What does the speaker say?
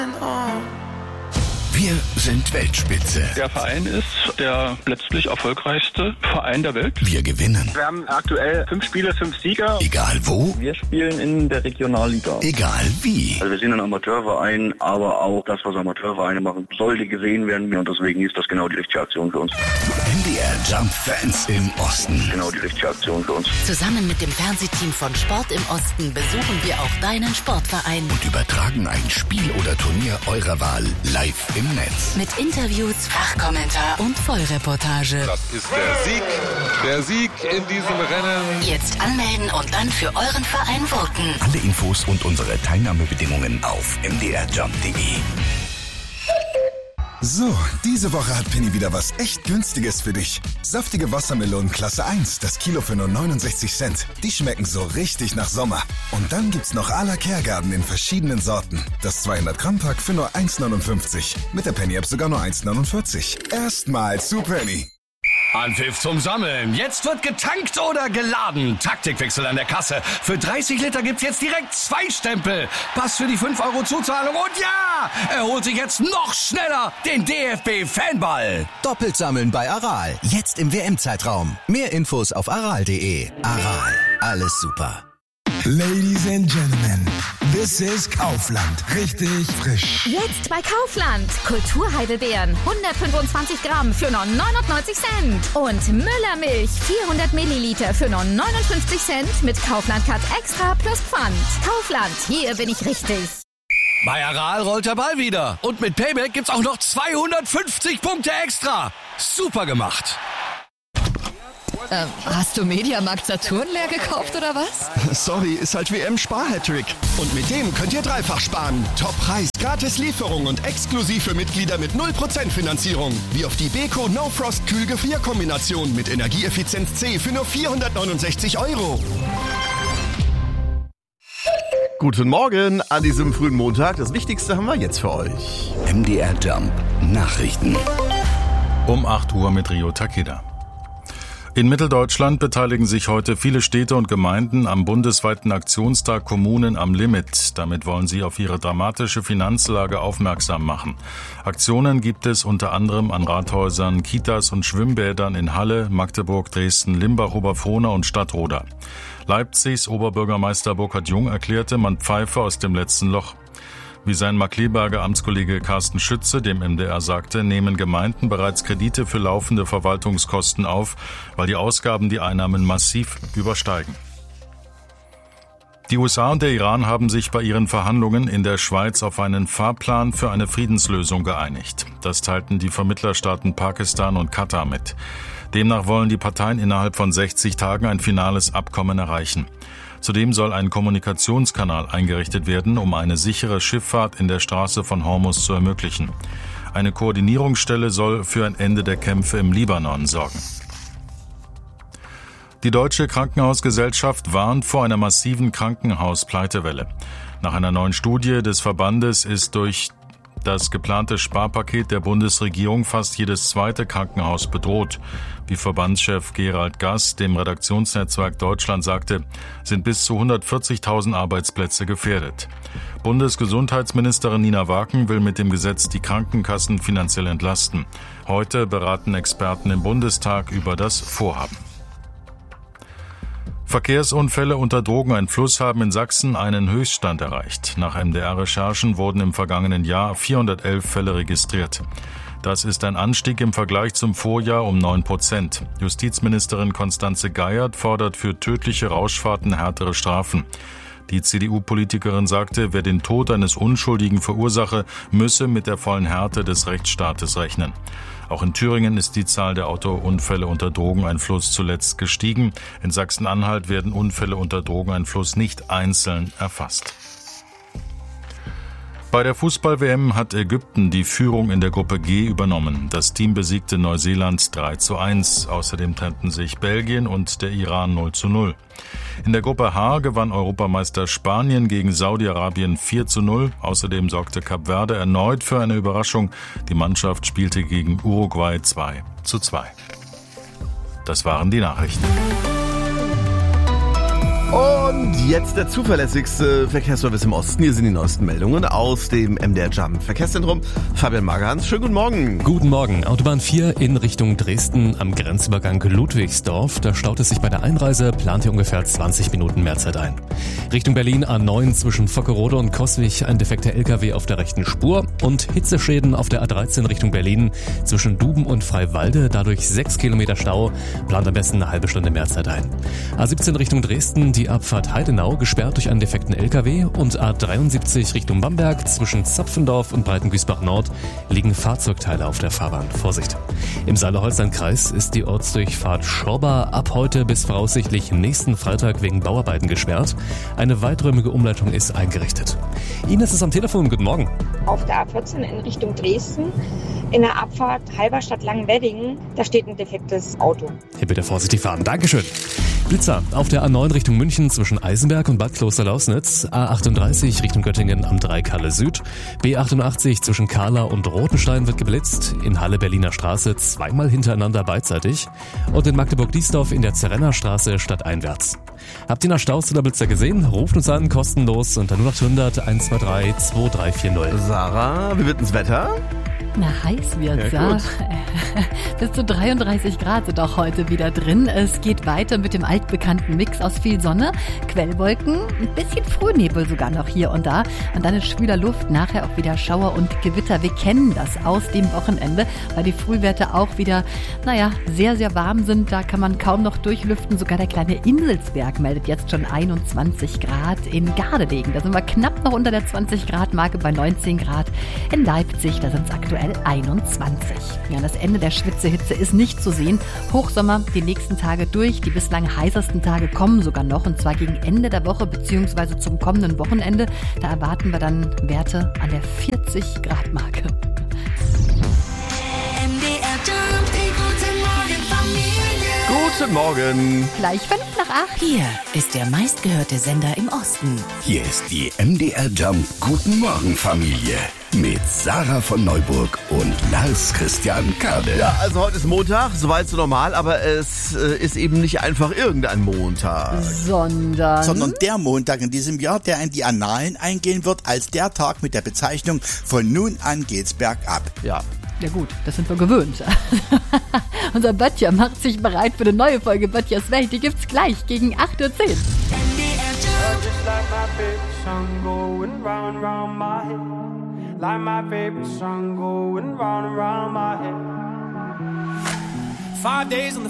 Wir sind Weltspitze. Der Verein ist der letztlich erfolgreichste Verein der Welt. Wir gewinnen. Wir haben aktuell 5 Spiele, 5 Sieger. Egal wo. Wir spielen in der Regionalliga. Egal wie. Also wir sind ein Amateurverein, aber auch das, was Amateurvereine machen, sollte gesehen werden. Und deswegen ist das genau die richtige Aktion für uns. MDR Jump Fans im Osten. Genau die richtige Aktion für uns. Zusammen mit dem Fernsehteam von Sport im Osten besuchen wir auch deinen Sportverein. Und übertragen ein Spiel oder Turnier eurer Wahl live im Netz. Mit Interviews, Fachkommentar und Vollreportage. Das ist der Sieg in diesem Rennen. Jetzt anmelden und dann für euren Verein voten. Alle Infos und unsere Teilnahmebedingungen auf mdrjump.de. So, diese Woche hat Penny wieder was echt Günstiges für dich. Saftige Wassermelonen Klasse 1, das Kilo für nur 69 Cent. Die schmecken so richtig nach Sommer. Und dann gibt's noch à la Kehrgarten in verschiedenen Sorten. Das 200-Gramm-Pack für nur 1,59. Mit der Penny-App sogar nur 1,49. Erstmal zu Penny. Anpfiff zum Sammeln. Jetzt wird getankt oder geladen. Taktikwechsel an der Kasse. Für 30 Liter gibt's jetzt direkt 2 Stempel. Pass für die 5 € Zuzahlung. Und ja, er holt sich jetzt noch schneller den DFB-Fanball. Doppelt sammeln bei Aral. Jetzt im WM-Zeitraum. Mehr Infos auf aral.de. Aral. Alles super. Ladies and Gentlemen, this is Kaufland. Richtig frisch. Jetzt bei Kaufland. Kulturheidelbeeren, 125 Gramm für nur 99 Cent. Und Müllermilch, 400 Milliliter für nur 59 Cent mit Kaufland Cut Extra plus Pfand. Kaufland, hier bin ich richtig. Bei Aral rollt der Ball wieder. Und mit Payback gibt's auch noch 250 Punkte extra. Super gemacht. Hast du Mediamarkt Saturn leer gekauft oder was? Sorry, ist halt WM-Spar-Hattrick. Und mit dem könnt ihr dreifach sparen. Top-Preis, gratis Lieferung und exklusiv für Mitglieder mit 0% Finanzierung. Wie auf die Beko No Frost Kühlgefrierkombination mit Energieeffizienz C für nur 469 €. Guten Morgen an diesem frühen Montag. Das Wichtigste haben wir jetzt für euch. MDR Jump Nachrichten. Um 8 Uhr mit Rio Takeda. In Mitteldeutschland beteiligen sich heute viele Städte und Gemeinden am bundesweiten Aktionstag Kommunen am Limit. Damit wollen sie auf ihre dramatische Finanzlage aufmerksam machen. Aktionen gibt es unter anderem an Rathäusern, Kitas und Schwimmbädern in Halle, Magdeburg, Dresden, Limbach, Oberfrohna und Stadtroda. Leipzigs Oberbürgermeister Burkhard Jung erklärte, man pfeife aus dem letzten Loch. Wie sein Markkleeberger Amtskollege Carsten Schütze dem MDR sagte, nehmen Gemeinden bereits Kredite für laufende Verwaltungskosten auf, weil die Ausgaben die Einnahmen massiv übersteigen. Die USA und der Iran haben sich bei ihren Verhandlungen in der Schweiz auf einen Fahrplan für eine Friedenslösung geeinigt. Das teilten die Vermittlerstaaten Pakistan und Katar mit. Demnach wollen die Parteien innerhalb von 60 Tagen ein finales Abkommen erreichen. Zudem soll ein Kommunikationskanal eingerichtet werden, um eine sichere Schifffahrt in der Straße von Hormuz zu ermöglichen. Eine Koordinierungsstelle soll für ein Ende der Kämpfe im Libanon sorgen. Die Deutsche Krankenhausgesellschaft warnt vor einer massiven Krankenhauspleitewelle. Nach einer neuen Studie des Verbandes ist durch das geplante Sparpaket der Bundesregierung fast jedes zweite Krankenhaus bedroht. Wie Verbandschef Gerald Gass dem Redaktionsnetzwerk Deutschland sagte, sind bis zu 140.000 Arbeitsplätze gefährdet. Bundesgesundheitsministerin Nina Waken will mit dem Gesetz die Krankenkassen finanziell entlasten. Heute beraten Experten im Bundestag über das Vorhaben. Verkehrsunfälle unter Drogeneinfluss haben in Sachsen einen Höchststand erreicht. Nach MDR-Recherchen wurden im vergangenen Jahr 411 Fälle registriert. Das ist ein Anstieg im Vergleich zum Vorjahr um 9%. Justizministerin Constanze Geiert fordert für tödliche Rauschfahrten härtere Strafen. Die CDU-Politikerin sagte, wer den Tod eines Unschuldigen verursache, müsse mit der vollen Härte des Rechtsstaates rechnen. Auch in Thüringen ist die Zahl der Autounfälle unter Drogeneinfluss zuletzt gestiegen. In Sachsen-Anhalt werden Unfälle unter Drogeneinfluss nicht einzeln erfasst. Bei der Fußball-WM hat Ägypten die Führung in der Gruppe G übernommen. Das Team besiegte Neuseeland 3:1. Außerdem trennten sich Belgien und der Iran 0:0. In der Gruppe H gewann Europameister Spanien gegen Saudi-Arabien 4:0. Außerdem sorgte Kap Verde erneut für eine Überraschung. Die Mannschaft spielte gegen Uruguay 2:2. Das waren die Nachrichten. Und jetzt der zuverlässigste Verkehrsservice im Osten. Hier sind die neuesten Meldungen aus dem MDR Jump Verkehrszentrum. Fabian Magerhans, schönen guten Morgen. Guten Morgen. Autobahn 4 in Richtung Dresden am Grenzübergang Ludwigsdorf. Da staut es sich bei der Einreise, plant hier ungefähr 20 Minuten Mehrzeit ein. Richtung Berlin A9 zwischen Vockerode und Coswig ein defekter LKW auf der rechten Spur und Hitzeschäden auf der A13 Richtung Berlin zwischen Duben und Freiwalde. Dadurch 6 Kilometer Stau, plant am besten eine halbe Stunde Mehrzeit ein. A17 Richtung Dresden, die Abfahrt Heidenau gesperrt durch einen defekten LKW und A73 Richtung Bamberg zwischen Zapfendorf und Breitengüßbach-Nord liegen Fahrzeugteile auf der Fahrbahn. Vorsicht! Im Saale-Holstein-Kreis ist die Ortsdurchfahrt Schorba ab heute bis voraussichtlich nächsten Freitag wegen Bauarbeiten gesperrt. Eine weiträumige Umleitung ist eingerichtet. Ines ist am Telefon. Guten Morgen. Auf der A14 in Richtung Dresden, in der Abfahrt Halberstadt-Langenweddingen, da steht ein defektes Auto. Hier bitte vorsichtig fahren. Dankeschön. Blitzer auf der A9 Richtung München zwischen Eisenberg und Bad Kloster-Lausnitz, A38 Richtung Göttingen am Dreikalle Süd, B88 zwischen Kahla und Rotenstein wird geblitzt, in Halle Berliner Straße zweimal hintereinander beidseitig und in Magdeburg-Diesdorf in der Zerenner Straße stadteinwärts. Habt ihr nach Staus oder Blitzer gesehen? Ruft uns an, kostenlos unter 0800 123 2340. Sarah, wie wird das Wetter? Na, heiß wird's, ja. Bis zu 33 Grad sind auch heute wieder drin. Es geht weiter mit dem altbekannten Mix aus viel Sonne, Quellwolken, ein bisschen Frühnebel sogar noch hier und da. Und dann in schwüler Luft, nachher auch wieder Schauer und Gewitter. Wir kennen das aus dem Wochenende, weil die Frühwerte auch wieder, sehr, sehr warm sind. Da kann man kaum noch durchlüften. Sogar der kleine Inselsberg meldet jetzt schon 21 Grad in Gardelegen. Da sind wir knapp noch unter der 20 Grad Marke bei 19 Grad. In Leipzig, da sind es aktuell 21. Ja, das Ende der Schwitzehitze ist nicht zu sehen. Hochsommer die nächsten Tage durch. Die bislang heißesten Tage kommen sogar noch, und zwar gegen Ende der Woche bzw. zum kommenden Wochenende. Da erwarten wir dann Werte an der 40 Grad Marke. Guten Morgen. Gleich 5 nach 8. Hier ist der meistgehörte Sender im Osten. Hier ist die MDR Jump Guten Morgen Familie mit Sarah von Neuburg und Lars Christian Kade. Ja, also heute ist Montag, soweit so normal, aber es ist eben nicht einfach irgendein Montag. Sondern der Montag in diesem Jahr, der in die Annalen eingehen wird als der Tag mit der Bezeichnung von nun an geht's bergab. Ja. Ja gut, das sind wir gewöhnt. Unser Böttcher macht sich bereit für eine neue Folge Böttchers Welt. Die gibt's gleich gegen 8:10 Uhr. Like my favorite song going round and round my head. 5 days on the